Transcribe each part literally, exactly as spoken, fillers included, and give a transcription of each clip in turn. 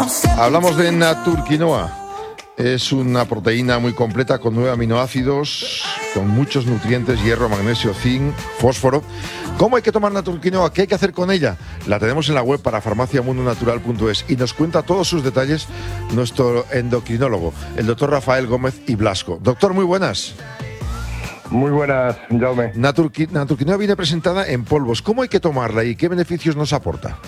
Hablamos de Naturquinoa. Es una proteína muy completa con nueve aminoácidos, con muchos nutrientes, hierro, magnesio, zinc, fósforo. ¿Cómo hay que tomar Naturquinoa? ¿Qué hay que hacer con ella? La tenemos en la web para farmacia mundo natural punto es y nos cuenta todos sus detalles nuestro endocrinólogo, el doctor Rafael Gómez y Blasco. Doctor, muy buenas. Muy buenas, Jaume. Naturqui- Naturquinoa viene presentada en polvos. ¿Cómo hay que tomarla y qué beneficios nos aporta?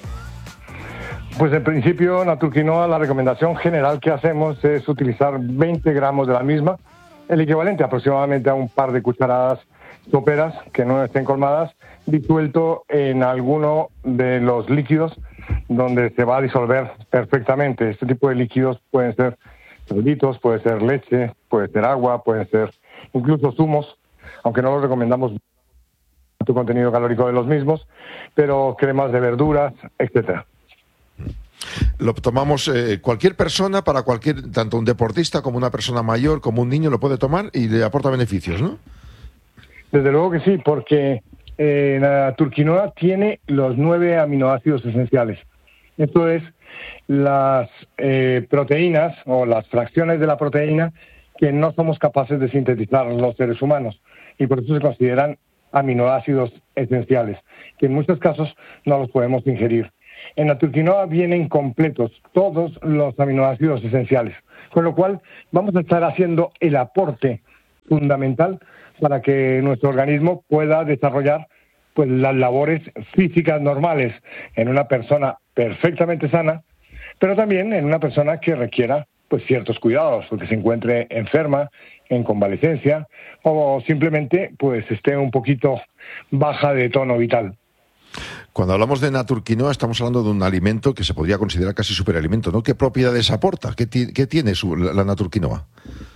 Pues en principio, Naturquinoa, la recomendación general que hacemos es utilizar veinte gramos de la misma, el equivalente aproximadamente a un par de cucharadas soperas que no estén colmadas, disuelto en alguno de los líquidos donde se va a disolver perfectamente. Este tipo de líquidos pueden ser soliditos, puede ser leche, puede ser agua, pueden ser incluso zumos, aunque no los recomendamos tu contenido calórico de los mismos, pero cremas de verduras, etcétera. Lo tomamos eh, cualquier persona, para cualquier, tanto un deportista como una persona mayor, como un niño, lo puede tomar y le aporta beneficios, ¿no? Desde luego que sí, porque eh, la Naturquinoa tiene los nueve aminoácidos esenciales. Esto es las eh, proteínas o las fracciones de la proteína que no somos capaces de sintetizar los seres humanos y por eso se consideran aminoácidos esenciales, que en muchos casos no los podemos ingerir. En Naturquinoa vienen completos todos los aminoácidos esenciales, con lo cual vamos a estar haciendo el aporte fundamental para que nuestro organismo pueda desarrollar pues las labores físicas normales en una persona perfectamente sana, pero también en una persona que requiera pues ciertos cuidados, o que se encuentre enferma, en convalecencia, o simplemente pues esté un poquito baja de tono vital. Cuando hablamos de Naturquinoa estamos hablando de un alimento que se podría considerar casi superalimento, ¿no? ¿Qué propiedades aporta? ¿Qué, ti- qué tiene su, la, la Naturquinoa?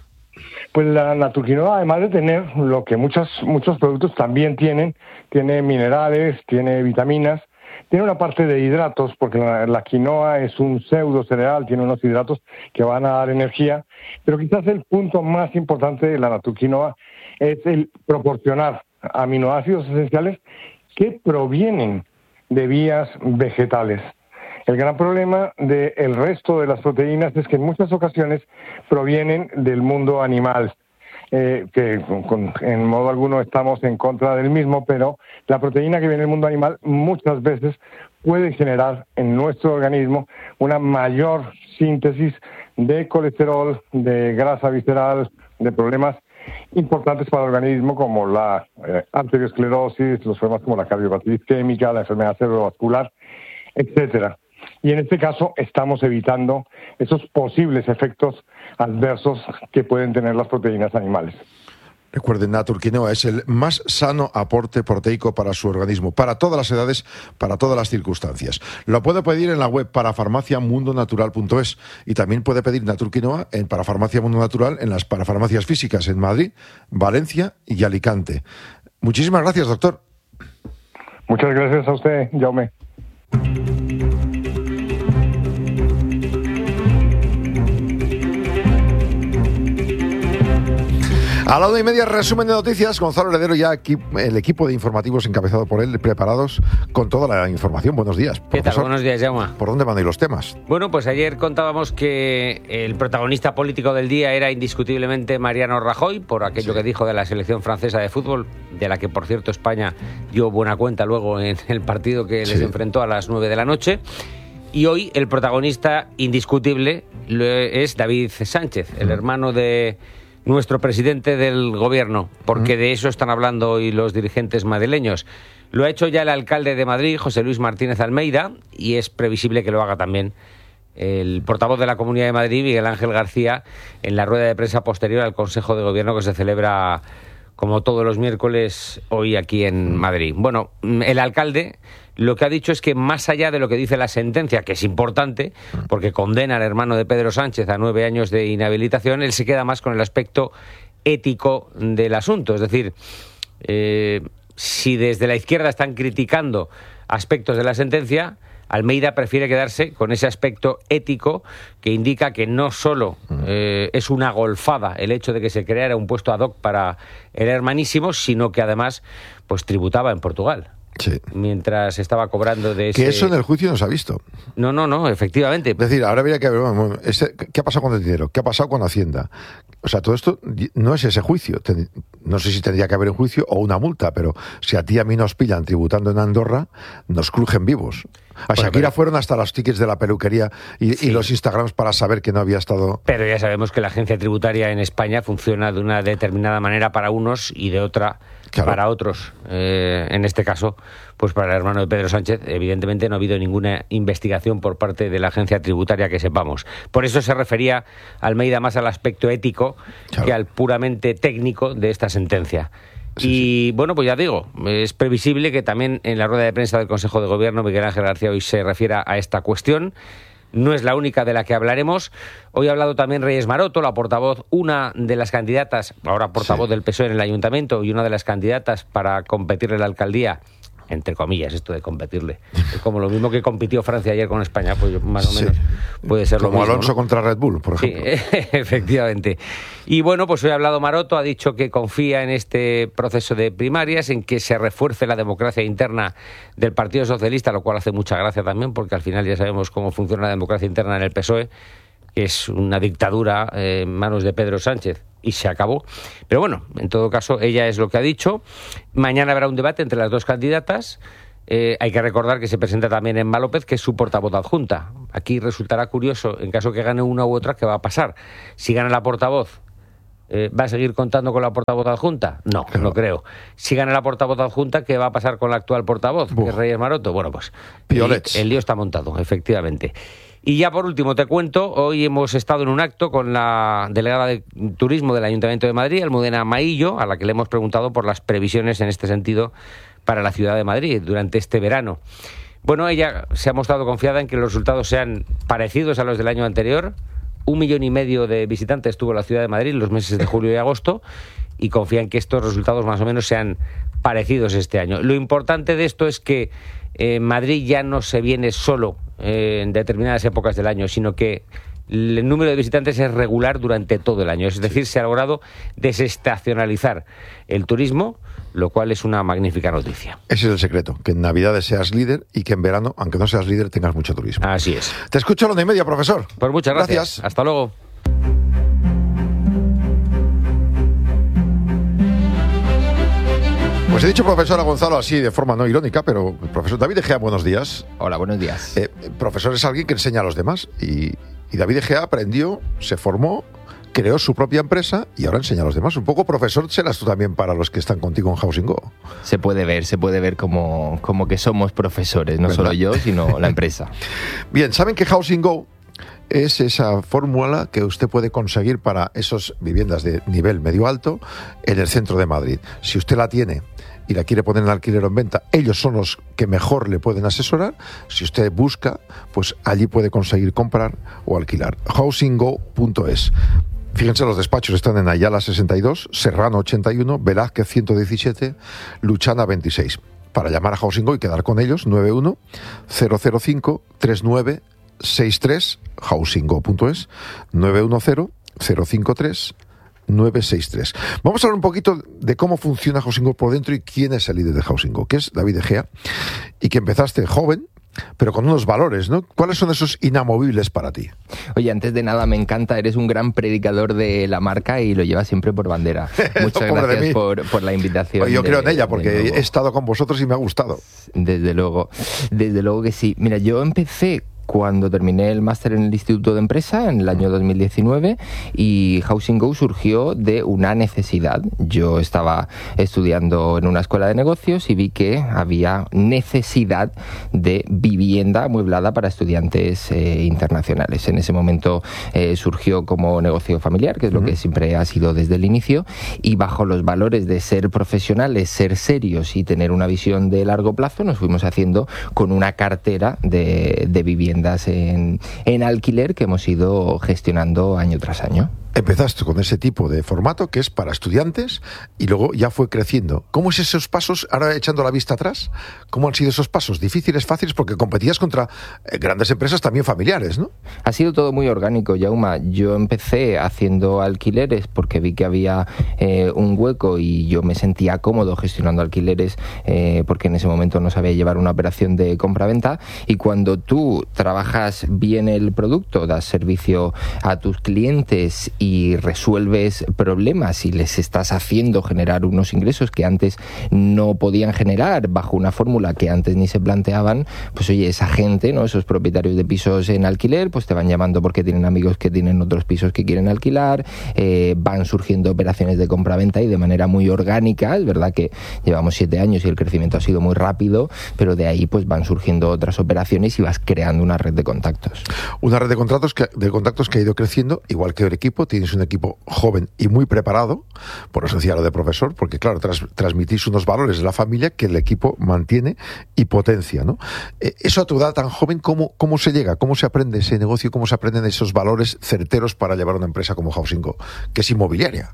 Pues la Naturquinoa, además de tener lo que muchos, muchos productos también tienen, tiene minerales, tiene vitaminas, tiene una parte de hidratos, porque la, la quinoa es un pseudo cereal, tiene unos hidratos que van a dar energía, pero quizás el punto más importante de la Naturquinoa es el proporcionar aminoácidos esenciales que provienen de vías vegetales. El gran problema del resto de las proteínas es que en muchas ocasiones provienen del mundo animal, eh, que con, con, en modo alguno estamos en contra del mismo, pero la proteína que viene del mundo animal muchas veces puede generar en nuestro organismo una mayor síntesis de colesterol, de grasa visceral, de problemas importantes para el organismo como la eh, arteriosclerosis, los problemas como la cardiopatía isquémica, la enfermedad cerebrovascular, etcétera. Y en este caso estamos evitando esos posibles efectos adversos que pueden tener las proteínas animales. Recuerden, Naturquinoa es el más sano aporte proteico para su organismo, para todas las edades, para todas las circunstancias. Lo puede pedir en la web para farmacia mundo natural punto es y también puede pedir Naturquinoa en para farmacia mundo natural en las parafarmacias físicas en Madrid, Valencia y Alicante. Muchísimas gracias, doctor. Muchas gracias a usted, Jaume. A la una y media, resumen de noticias. Gonzalo Heredero, ya aquí, el equipo de informativos encabezado por él, preparados con toda la información. Buenos días, ¿Qué tal? Buenos días, Jaume. ¿Por dónde van a ir los temas? Bueno, pues ayer contábamos que el protagonista político del día era indiscutiblemente Mariano Rajoy, por aquello Sí. que dijo de la selección francesa de fútbol, de la que, por cierto, España dio buena cuenta luego en el partido que Sí. les enfrentó a las nueve de la noche. Y hoy el protagonista indiscutible es David Sánchez, el Mm. hermano de nuestro presidente del gobierno, porque de eso están hablando hoy los dirigentes madrileños. Lo ha hecho ya el alcalde de Madrid, José Luis Martínez Almeida, y es previsible que lo haga también el portavoz de la Comunidad de Madrid, Miguel Ángel García, en la rueda de prensa posterior al Consejo de Gobierno que se celebra, como todos los miércoles, hoy aquí en Madrid. Bueno, el alcalde lo que ha dicho es que más allá de lo que dice la sentencia, que es importante, porque condena al hermano de Pedro Sánchez a nueve años de inhabilitación, él se queda más con el aspecto ético del asunto. Es decir, eh, si desde la izquierda están criticando aspectos de la sentencia, Almeida prefiere quedarse con ese aspecto ético que indica que no solo eh, es una golfada el hecho de que se creara un puesto ad hoc para el hermanísimo, sino que además pues tributaba en Portugal. Sí. Mientras estaba cobrando de ese... Que eso en el juicio no se ha visto. No, no, no, efectivamente. Es decir, ahora habría que ver, bueno, ese, ¿qué ha pasado con el dinero? ¿Qué ha pasado con Hacienda? O sea, todo esto no es ese juicio. No sé si tendría que haber un juicio o una multa, pero si a ti y a mí nos pillan tributando en Andorra, nos crujen vivos. A Shakira bueno, pero... fueron hasta los tickets de la peluquería y, sí. y los Instagrams para saber que no había estado... Pero ya sabemos que la agencia tributaria en España funciona de una determinada manera para unos y de otra claro. para otros. Eh, en este caso, pues para el hermano de Pedro Sánchez, evidentemente no ha habido ninguna investigación por parte de la agencia tributaria que sepamos. Por eso se refería Almeida más al aspecto ético claro. que al puramente técnico de esta sentencia. Sí, y sí. bueno, pues ya digo, es previsible que también en la rueda de prensa del Consejo de Gobierno Miguel Ángel García hoy se refiera a esta cuestión. No es la única de la que hablaremos. Hoy ha hablado también Reyes Maroto, la portavoz, una de las candidatas, ahora portavoz sí. del P S O E en el Ayuntamiento y una de las candidatas para competirle en la alcaldía, entre comillas, esto de competirle. Es como lo mismo que compitió Francia ayer con España, pues más o menos sí. puede ser como lo mismo. Como Alonso, ¿no? Contra Red Bull, por ejemplo. Sí, efectivamente. Y bueno, pues hoy ha hablado Maroto, ha dicho que confía en este proceso de primarias, en que se refuerce la democracia interna del Partido Socialista, lo cual hace mucha gracia también, porque al final ya sabemos cómo funciona la democracia interna en el P S O E, que es una dictadura eh, en manos de Pedro Sánchez. Y se acabó. Pero bueno, en todo caso, ella es lo que ha dicho. Mañana habrá un debate entre las dos candidatas. Eh, hay que recordar que se presenta también Emma López, que es su portavoz adjunta. Aquí resultará curioso, en caso que gane una u otra, ¿qué va a pasar? Si gana la portavoz, eh, ¿va a seguir contando con la portavoz adjunta? No, claro. no creo. Si gana la portavoz adjunta, ¿qué va a pasar con la actual portavoz, Buf. que es Reyes Maroto? Bueno, pues el, el lío está montado, efectivamente. Y ya por último te cuento, hoy hemos estado en un acto con la delegada de Turismo del Ayuntamiento de Madrid, Almudena Maillo, a la que le hemos preguntado por las previsiones en este sentido para la ciudad de Madrid durante este verano. Bueno, ella se ha mostrado confiada en que los resultados sean parecidos a los del año anterior. Un millón y medio de visitantes tuvo la ciudad de Madrid en los meses de julio y agosto y confía en que estos resultados más o menos sean parecidos este año. Lo importante de esto es que eh, Madrid ya no se viene solo eh, en determinadas épocas del año, sino que el número de visitantes es regular durante todo el año. Es decir, se ha logrado desestacionalizar el turismo, lo cual es una magnífica noticia. Ese es el secreto, que en Navidades seas líder y que en verano, aunque no seas líder, tengas mucho turismo. Así es. Te escucho a la una y media, profesor. Pues muchas gracias. Gracias. Hasta luego. Pues he dicho profesor a Gonzalo así de forma no irónica, pero profesor David De Gea, buenos días. Hola, buenos días. Eh, profesor es alguien que enseña a los demás y, y David De Gea aprendió, se formó, creó su propia empresa y ahora enseña a los demás. Un poco profesor serás tú también para los que están contigo en Housing Go. Se puede ver, se puede ver como, como que somos profesores, no ¿verdad? Solo yo, sino la empresa. Bien, ¿saben que Housing Go es esa fórmula que usted puede conseguir para esas viviendas de nivel medio-alto en el centro de Madrid? Si usted la tiene y la quiere poner en alquiler o en venta, ellos son los que mejor le pueden asesorar. Si usted busca, pues allí puede conseguir comprar o alquilar. housing go punto es. Fíjense, los despachos están en Ayala sesenta y dos, Serrano ochenta y uno, Velázquez ciento diecisiete, Luchana veintiséis. Para llamar a Housing Go y quedar con ellos, nueve uno cero cero cinco tres nueve seis tres, housing go punto es, nueve uno cero cero cinco tres nueve seis tres. Vamos a hablar un poquito de cómo funciona Housing Go por dentro y quién es el líder de Housing Go, que es David De Gea, y que empezaste joven, pero con unos valores, ¿no? ¿Cuáles son esos inamovibles para ti? Oye, antes de nada, me encanta, eres un gran predicador de la marca y lo llevas siempre por bandera. Muchas no, gracias por, por la invitación. Oye, yo de, creo en ella, porque he estado con vosotros y me ha gustado. Desde luego, desde luego que sí. Mira, yo empecé cuando terminé el máster en el Instituto de Empresa en el año dos mil diecinueve y Housing Go surgió de una necesidad. Yo estaba estudiando en una escuela de negocios y vi que había necesidad de vivienda amueblada para estudiantes eh, internacionales. En ese momento eh, surgió como negocio familiar, que es lo uh-huh. que siempre ha sido desde el inicio, y bajo los valores de ser profesionales, ser serios y tener una visión de largo plazo, nos fuimos haciendo con una cartera de, de vivienda En, en alquiler que hemos ido gestionando año tras año. Empezaste con ese tipo de formato que es para estudiantes y luego ya fue creciendo. ¿Cómo es esos pasos, ahora echando la vista atrás, cómo han sido esos pasos? ¿Difíciles, fáciles? Porque competías contra eh, grandes empresas también familiares, ¿no? Ha sido todo muy orgánico, Jauma. Yo empecé haciendo alquileres porque vi que había eh, un hueco y yo me sentía cómodo gestionando alquileres eh, porque en ese momento no sabía llevar una operación de compra-venta. Y cuando tú trabajas bien el producto, das servicio a tus clientes y resuelves problemas y les estás haciendo generar unos ingresos que antes no podían generar bajo una fórmula que antes ni se planteaban, pues oye, esa gente, ¿no? Esos propietarios de pisos en alquiler, pues te van llamando porque tienen amigos que tienen otros pisos que quieren alquilar, eh, van surgiendo operaciones de compra-venta y de manera muy orgánica. Es verdad que llevamos siete años y el crecimiento ha sido muy rápido, pero de ahí pues van surgiendo otras operaciones y vas creando una red de contactos. Una red de contactos que, de contactos que ha ido creciendo, igual que el equipo. Tienes un equipo joven y muy preparado, por eso decía lo de profesor, porque claro, tras, transmitís unos valores de la familia que el equipo mantiene y potencia, ¿no? Eh, eso a tu edad tan joven, ¿cómo, ¿cómo se llega? ¿Cómo se aprende ese negocio? ¿Cómo se aprenden esos valores certeros para llevar una empresa como Housing Go, que es inmobiliaria?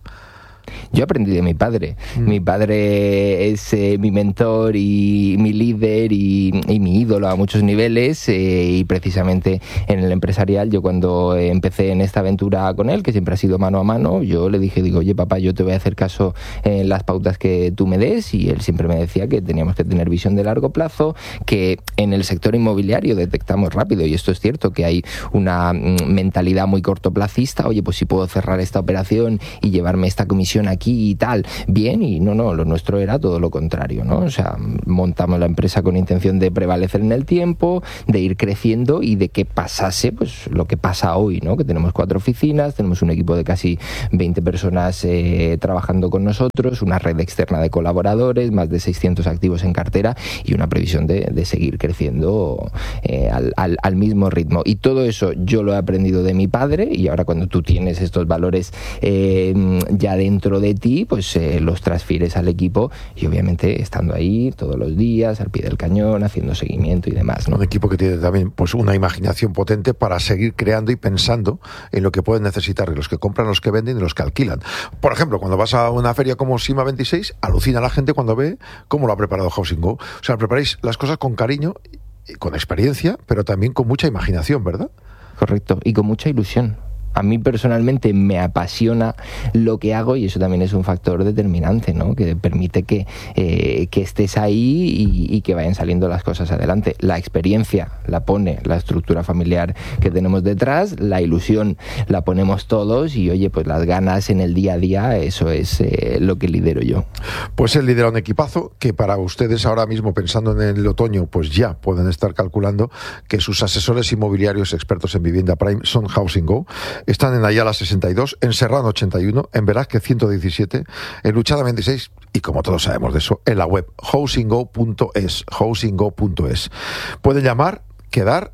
Yo aprendí de mi padre. Mm. Mi padre es eh, mi mentor y mi líder y, y mi ídolo a muchos niveles eh, y precisamente en el empresarial, yo cuando empecé en esta aventura con él, que siempre ha sido mano a mano, yo le dije, digo, oye papá, yo te voy a hacer caso en las pautas que tú me des, y él siempre me decía que teníamos que tener visión de largo plazo, que en el sector inmobiliario detectamos rápido, y esto es cierto, que hay una mentalidad muy cortoplacista. Oye, pues si puedo cerrar esta operación y llevarme esta comisión aquí y tal, bien, y no, no, lo nuestro era todo lo contrario, ¿no? O sea, montamos la empresa con intención de prevalecer en el tiempo, de ir creciendo y de que pasase, pues, lo que pasa hoy, ¿no? Que tenemos cuatro oficinas, tenemos un equipo de casi veinte personas eh, trabajando con nosotros, una red externa de colaboradores, más de seiscientos activos en cartera y una previsión de, de seguir creciendo eh, al, al, al mismo ritmo. Y todo eso yo lo he aprendido de mi padre, y ahora cuando tú tienes estos valores eh, ya dentro de ti, pues eh, los transfieres al equipo, y obviamente estando ahí todos los días al pie del cañón, haciendo seguimiento y demás, ¿no? Un equipo que tiene también pues una imaginación potente para seguir creando y pensando en lo que pueden necesitar los que compran, los que venden y los que alquilan. Por ejemplo, cuando vas a una feria como SIMA veintiséis, alucina la gente cuando ve cómo lo ha preparado Housing Go. O sea, preparáis las cosas con cariño, con experiencia, pero también con mucha imaginación, ¿verdad? Correcto, y con mucha ilusión. A mí personalmente me apasiona lo que hago, y eso también es un factor determinante, ¿no? Que permite que, eh, que estés ahí y, y que vayan saliendo las cosas adelante. La experiencia la pone la estructura familiar que tenemos detrás, la ilusión la ponemos todos, y oye, pues las ganas en el día a día, eso es eh, lo que lidero yo. Pues él lidera un equipazo que para ustedes ahora mismo, pensando en el otoño, pues ya pueden estar calculando que sus asesores inmobiliarios expertos en vivienda prime son Housing Go. Están en Ayala sesenta y dos, en Serrano ochenta y uno, en Velázquez ciento diecisiete, en Luchana veintiséis, y como todos sabemos de eso, en la web housing go punto es, housing go punto es. Pueden llamar, quedar,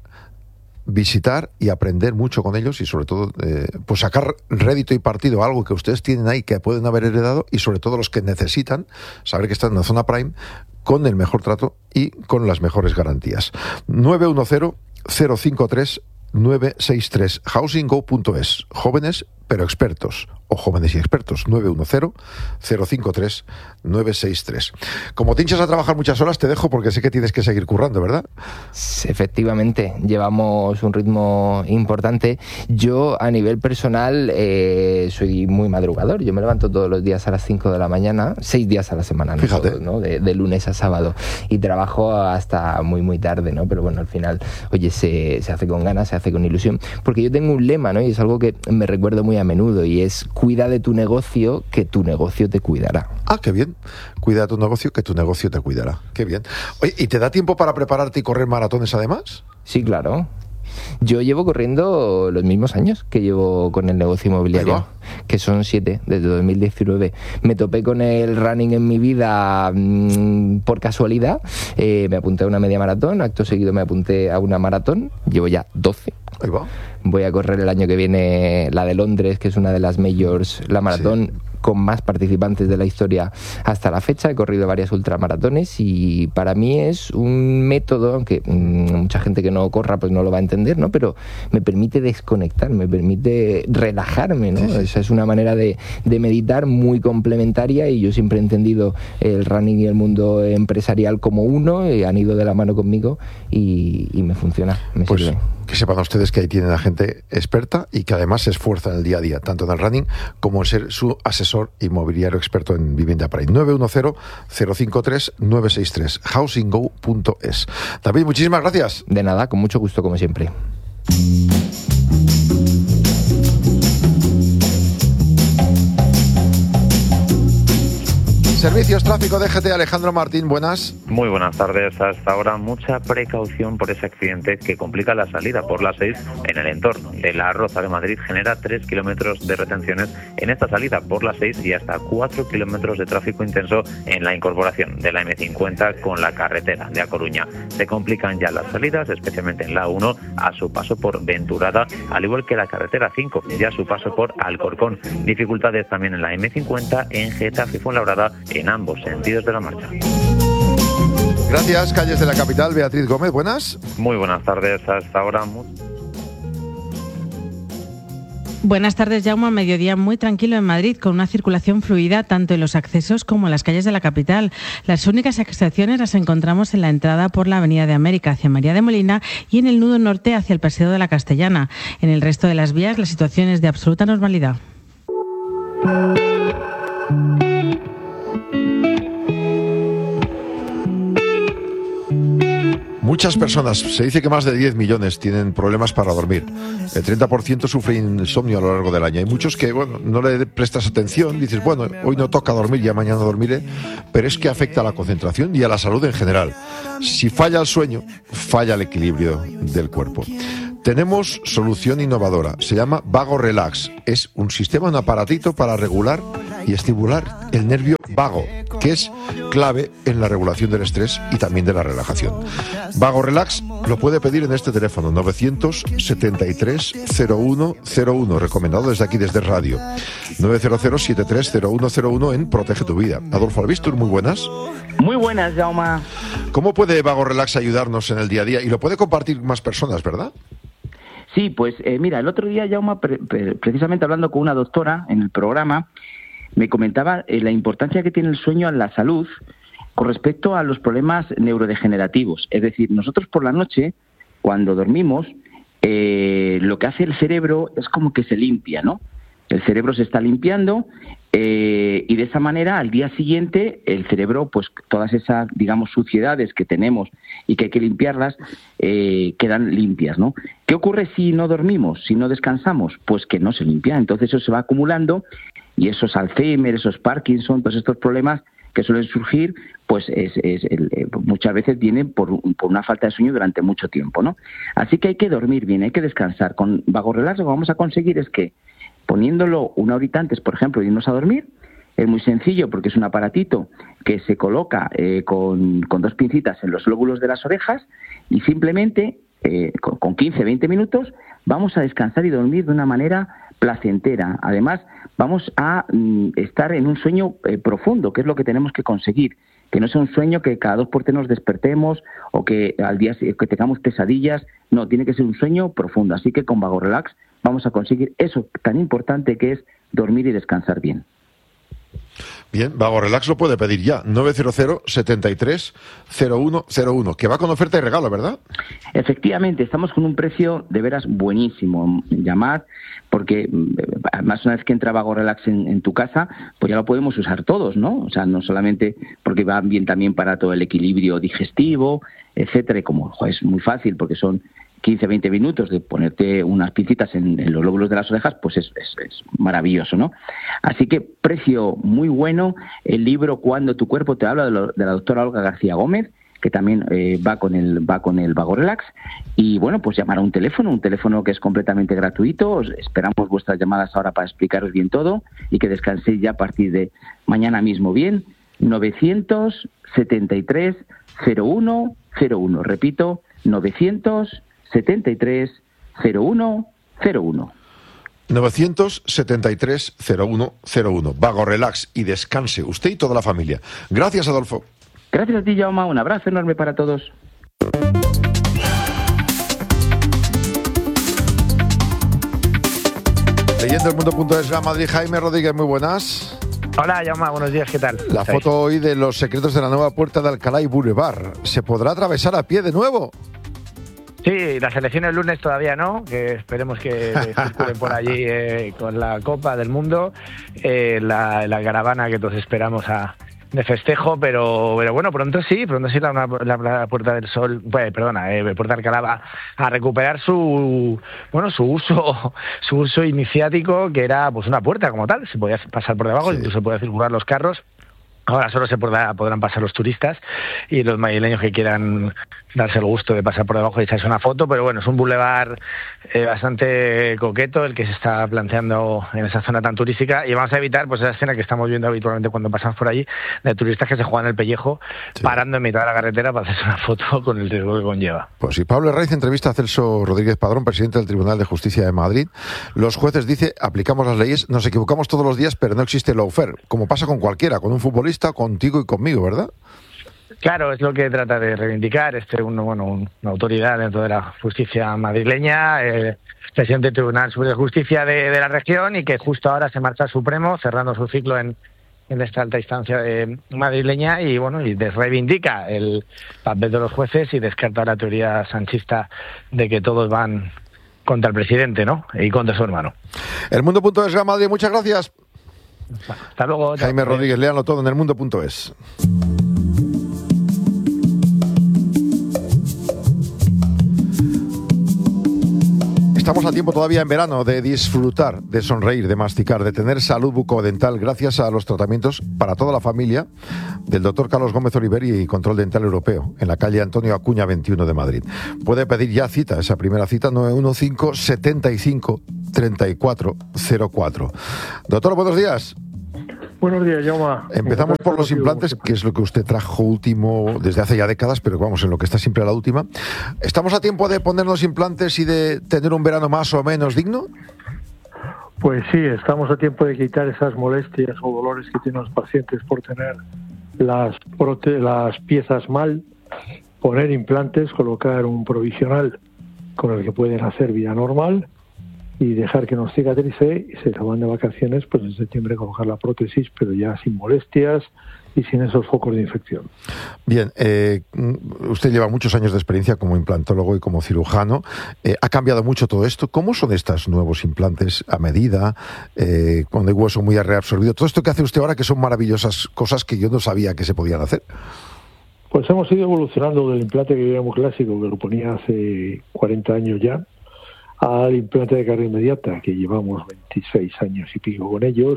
visitar y aprender mucho con ellos, y sobre todo eh, pues sacar rédito y partido a algo que ustedes tienen ahí que pueden haber heredado, y sobre todo los que necesitan saber que están en la zona prime con el mejor trato y con las mejores garantías. nueve uno cero, cero cinco tres, nueve seis tres, housing go punto es. Jóvenes pero expertos, o jóvenes y expertos. Nueve uno cero, cero cinco tres, nueve seis tres. Como te hinchas a trabajar muchas horas, te dejo porque sé que tienes que seguir currando, ¿verdad? Efectivamente, llevamos un ritmo importante. Yo, a nivel personal, eh, soy muy madrugador. Yo me levanto todos los días a las cinco de la mañana, seis días a la semana, ¿no? Fíjate. Todo, ¿no? De, de lunes a sábado. Y trabajo hasta muy, muy tarde, ¿no? Pero bueno, al final, oye, se, se hace con ganas, se hace con ilusión. Porque yo tengo un lema, ¿no? Y es algo que me recuerdo muy a menudo, y es: cuida de tu negocio, que tu negocio te cuidará. Ah, qué bien. Cuida de tu negocio, que tu negocio te cuidará. Qué bien. Oye, ¿y te da tiempo para prepararte y correr maratones además? Sí, claro. Yo llevo corriendo los mismos años que llevo con el negocio inmobiliario, que son siete, desde dos mil diecinueve. Me topé con el running en mi vida mmm, por casualidad. Eh, me apunté a una media maratón, acto seguido me apunté a una maratón. Llevo ya doce. Ahí va. Voy a correr el año que viene la de Londres, que es una de las majors, la maratón. Sí. con más participantes de la historia hasta la fecha. He corrido varias ultramaratones y para mí es un método, aunque mmm, mucha gente que no corra pues no lo va a entender, ¿no? Pero me permite desconectar, me permite relajarme, ¿no? Esa es una manera de, de meditar muy complementaria y yo siempre he entendido el running y el mundo empresarial como uno, y han ido de la mano conmigo y, y me funciona, me pues sirve. Que sepan ustedes que ahí tienen a gente experta y que además se esfuerza en el día a día, tanto en el running como en ser su asesor inmobiliario experto en vivienda para ir. nueve uno cero, cero cinco tres, nueve seis tres, housing go punto es. David, muchísimas gracias. De nada, con mucho gusto como siempre. Servicios Tráfico D G T, Alejandro Martín, buenas. Muy buenas tardes. Hasta ahora mucha precaución por ese accidente que complica la salida por la seis en el entorno de la Roza de Madrid. Genera tres kilómetros de retenciones en esta salida por la seis y hasta cuatro kilómetros de tráfico intenso en la incorporación de la eme cincuenta con la carretera de A Coruña. Se complican ya las salidas, especialmente en la uno a su paso por Venturada, al igual que la carretera cinco ya a su paso por Alcorcón. Dificultades también en la eme cincuenta en Getafe y Fuenlabrada en ambos sentidos de la marcha. Gracias. Calles de la capital, Beatriz Gómez, buenas. Muy buenas tardes. Hasta ahora muy... Buenas tardes, Jaume. Mediodía muy tranquilo en Madrid, con una circulación fluida tanto en los accesos como en las calles de la capital. Las únicas excepciones las encontramos en la entrada por la Avenida de América hacia María de Molina y en el nudo norte hacia el Paseo de la Castellana. En el resto de las vías la situación es de absoluta normalidad. Muchas personas, se dice que más de diez millones tienen problemas para dormir. El treinta por ciento sufre insomnio a lo largo del año. Hay muchos que, bueno, no le prestas atención, dices, bueno, hoy no toca dormir, ya mañana dormiré, pero es que afecta a la concentración y a la salud en general. Si falla el sueño, falla el equilibrio del cuerpo. Tenemos solución innovadora, se llama Vago Relax. Es un sistema, un aparatito para regular y estimular el nervio vago, que es clave en la regulación del estrés y también de la relajación. Vago Relax lo puede pedir en este teléfono novecientos setenta y tres cero uno cero uno, recomendado desde aquí, desde radio. nueve cero cero setenta y tres cero uno cero uno en Protege tu Vida. Adolfo Albistur, muy buenas. Muy buenas, Jaume. ¿Cómo puede Vago Relax ayudarnos en el día a día? Y lo puede compartir más personas, ¿verdad? Sí, pues eh, mira, el otro día, Jaume, pre- pre- precisamente hablando con una doctora en el programa, me comentaba eh, la importancia que tiene el sueño en la salud con respecto a los problemas neurodegenerativos. Es decir, nosotros por la noche, cuando dormimos, eh, lo que hace el cerebro es como que se limpia, ¿no? El cerebro se está limpiando eh, y de esa manera al día siguiente el cerebro, pues todas esas, digamos, suciedades que tenemos y que hay que limpiarlas, eh, quedan limpias, ¿no? ¿Qué ocurre si no dormimos, si no descansamos? Pues que no se limpia, entonces eso se va acumulando y esos Alzheimer, esos Parkinson, todos estos problemas que suelen surgir, pues es, es, el, eh, muchas veces vienen por, por una falta de sueño durante mucho tiempo, ¿no? Así que hay que dormir bien, hay que descansar. Con Vago Relax lo que vamos a conseguir es que, poniéndolo una horita antes, por ejemplo, de irnos a dormir, es muy sencillo porque es un aparatito que se coloca eh, con, con dos pincitas en los lóbulos de las orejas y simplemente eh, con, con quince, veinte minutos vamos a descansar y dormir de una manera placentera. Además, vamos a mm, estar en un sueño eh, profundo, que es lo que tenemos que conseguir. Que no sea un sueño que cada dos por tres nos despertemos o que al día que tengamos pesadillas. No, tiene que ser un sueño profundo. Así que con Vago Relax vamos a conseguir eso tan importante que es dormir y descansar bien. Bien, Vago Relax lo puede pedir ya, nueve cero cero setenta y tres cero uno cero uno, que va con oferta y regalo, ¿verdad? Efectivamente, estamos con un precio de veras buenísimo. Llamad, porque además una vez que entra Vago Relax en, en tu casa, pues ya lo podemos usar todos, ¿no? O sea, no solamente porque va bien también para todo el equilibrio digestivo, etcétera, y como joder, es muy fácil porque son quince, veinte minutos de ponerte unas pincitas en, en los lóbulos de las orejas, pues es, es, es maravilloso, ¿no? Así que precio muy bueno. El libro Cuando tu cuerpo te habla, de, lo, de la doctora Olga García Gómez, que también eh, va con el va con el Vago Relax. Y bueno, pues llamar a un teléfono, un teléfono que es completamente gratuito. Os esperamos vuestras llamadas ahora para explicaros bien todo y que descanséis ya a partir de mañana mismo bien. novecientos setenta y tres cero uno cero uno. Repito, novecientos setenta y tres cero uno cero uno. novecientos setenta y tres cero uno cero uno. Vago Relax y descanse usted y toda la familia. Gracias, Adolfo. Gracias a ti, Jaume. Un abrazo enorme para todos. Leyendo el mundo punto es, Real Madrid, Jaime Rodríguez, muy buenas. Hola, Jaume, buenos días, ¿qué tal? La foto hoy de los secretos de la nueva puerta de Alcalá y Boulevard. ¿Se podrá atravesar a pie de nuevo? Sí, las elecciones el lunes todavía no, que esperemos que circulen por allí eh, con la Copa del Mundo, eh, la, la caravana que todos esperamos a, de festejo, pero pero bueno, pronto sí, pronto sí la, la, la Puerta del Sol, pues, perdona, eh, Puerta de Alcalá va a recuperar su bueno su uso su uso iniciático, que era pues una puerta como tal, se podía pasar por debajo, sí. Incluso podía circular los carros. Ahora solo se podrá, podrán pasar los turistas y los madrileños que quieran darse el gusto de pasar por debajo y echarse una foto, pero bueno, es un bulevar eh, bastante coqueto el que se está planteando en esa zona tan turística, y vamos a evitar pues esa escena que estamos viendo habitualmente cuando pasamos por allí, de turistas que se juegan el pellejo, sí, parando en mitad de la carretera para hacerse una foto con el riesgo que conlleva. Pues sí, Pablo Herraiz entrevista a Celso Rodríguez Padrón, presidente del Tribunal de Justicia de Madrid. Los jueces, dice, aplicamos las leyes, nos equivocamos todos los días, pero no existe lawfare, como pasa con cualquiera, con un futbolista, contigo y conmigo, ¿verdad? Claro, es lo que trata de reivindicar este uno, bueno, una autoridad dentro de la justicia madrileña, eh, presidente del Tribunal Superior de Justicia de, de la región, y que justo ahora se marcha al Supremo, cerrando su ciclo en, en esta alta instancia eh, madrileña, y bueno, y de, reivindica el papel de los jueces y descarta la teoría sanchista de que todos van contra el presidente, ¿no? Y contra su hermano. El Mundo punto es, Real Madrid, muchas gracias. Hasta luego. Jaime Rodríguez, léanlo todo en el Mundo punto es. Estamos a tiempo todavía en verano de disfrutar, de sonreír, de masticar, de tener salud bucodental gracias a los tratamientos para toda la familia del doctor Carlos Gómez Oliveri y Control Dental Europeo, en la calle Antonio Acuña veintiuno de Madrid. Puede pedir ya cita, esa primera cita, nueve uno cinco, setenta y cinco, treinta y cuatro cero cuatro. Doctor, buenos días. Buenos días, Jaume. Empezamos por los implantes, que es lo que usted trajo último desde hace ya décadas, pero vamos, en lo que está siempre a la última. ¿Estamos a tiempo de ponernos implantes y de tener un verano más o menos digno? Pues sí, estamos a tiempo de quitar esas molestias o dolores que tienen los pacientes por tener las, prote- las piezas mal, poner implantes, colocar un provisional con el que pueden hacer vida normal y dejar que nos cicatrice, y se van de vacaciones, pues en septiembre colocar la prótesis, pero ya sin molestias y sin esos focos de infección. Bien, eh, usted lleva muchos años de experiencia como implantólogo y como cirujano. Eh, ¿Ha cambiado mucho todo esto? ¿Cómo son estos nuevos implantes a medida, eh, con el hueso muy reabsorbido? Todo esto que hace usted ahora, que son maravillosas cosas que yo no sabía que se podían hacer. Pues hemos ido evolucionando del implante que era muy clásico, que lo ponía hace cuarenta años ya, al implante de carga inmediata, que llevamos veintiséis años y pico con ellos,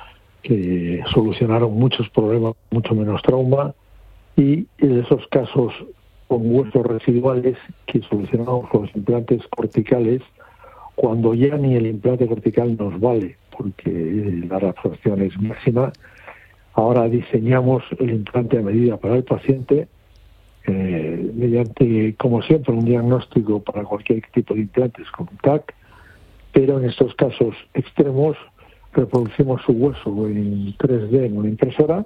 que solucionaron muchos problemas, mucho menos trauma, y en esos casos con huesos residuales que solucionamos con los implantes corticales, cuando ya ni el implante cortical nos vale, porque la reabsorción es máxima. Ahora diseñamos el implante a medida para el paciente, Eh, mediante, como siempre, un diagnóstico para cualquier tipo de implantes con un T A C, pero en estos casos extremos reproducimos su hueso en tres D en una impresora,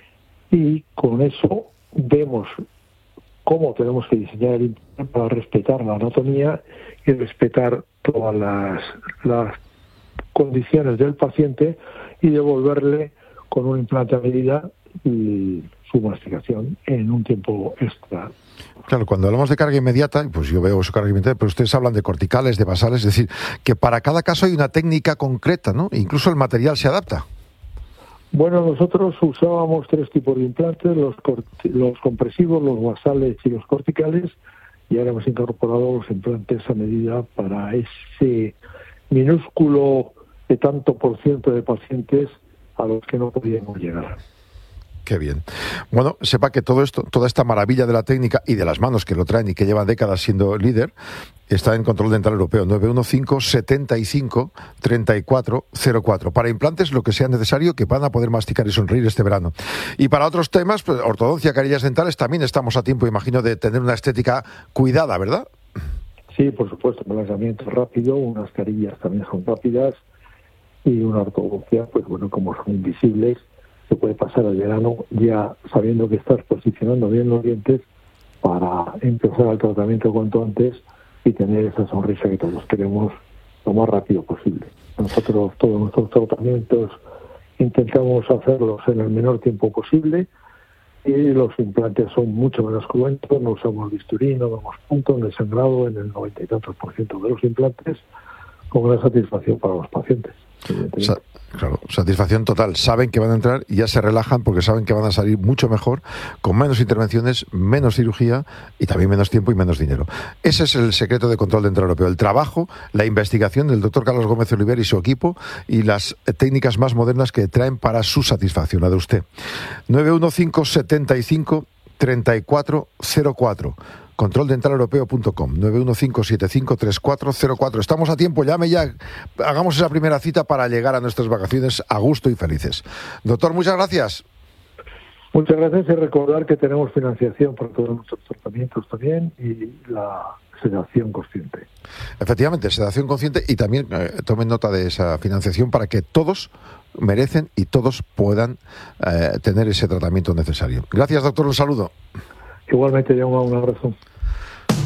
y con eso vemos cómo tenemos que diseñar el implante para respetar la anatomía y respetar todas las, las condiciones del paciente, y devolverle con un implante a medida y su masticación en un tiempo extra. Claro, cuando hablamos de carga inmediata, pues yo veo su carga inmediata, pero ustedes hablan de corticales, de basales, es decir, que para cada caso hay una técnica concreta, ¿no? Incluso el material se adapta. Bueno, nosotros usábamos tres tipos de implantes, los, corti- los compresivos, los basales y los corticales, y ahora hemos incorporado los implantes a medida para ese minúsculo de tanto por ciento de pacientes a los que no podíamos llegar. Qué bien. Bueno, sepa que todo esto, toda esta maravilla de la técnica y de las manos que lo traen y que llevan décadas siendo líder, está en Control Dental Europeo, nueve uno cinco, setenta y cinco, treinta y cuatro cero cuatro. Para implantes, lo que sea necesario, que van a poder masticar y sonreír este verano. Y para otros temas, pues, ortodoncia, carillas dentales, también estamos a tiempo, imagino, de tener una estética cuidada, ¿verdad? Sí, por supuesto, un lanzamiento rápido, unas carillas también son rápidas, y una ortodoncia, pues bueno, como son invisibles, se puede pasar el verano ya sabiendo que estás posicionando bien los dientes para empezar el tratamiento cuanto antes y tener esa sonrisa que todos queremos lo más rápido posible. Nosotros todos nuestros tratamientos intentamos hacerlos en el menor tiempo posible y los implantes son mucho menos cruentos, no usamos bisturí, no damos puntos, no hay sangrado en el noventa y tantos por ciento de los implantes, con una satisfacción para los pacientes. Sa- claro, satisfacción total. Saben que van a entrar y ya se relajan porque saben que van a salir mucho mejor, con menos intervenciones, menos cirugía y también menos tiempo y menos dinero. Ese es el secreto de Control Dental Europeo. El trabajo, la investigación del doctor Carlos Gómez Oliver y su equipo y las técnicas más modernas que traen para su satisfacción, la de usted. nueve uno cinco, setenta y cinco, treinta y cuatro cero cuatro. control dental europeo punto com, nueve uno cinco, setenta y cinco, treinta y cuatro cero cuatro. Estamos a tiempo, llame ya, hagamos esa primera cita para llegar a nuestras vacaciones a gusto y felices. Doctor, muchas gracias. Muchas gracias y recordar que tenemos financiación para todos nuestros tratamientos también y la sedación consciente. Efectivamente, sedación consciente y también eh, tomen nota de esa financiación para que todos merecen y todos puedan eh, tener ese tratamiento necesario. Gracias, doctor, un saludo. Igualmente, Jaume, un abrazo.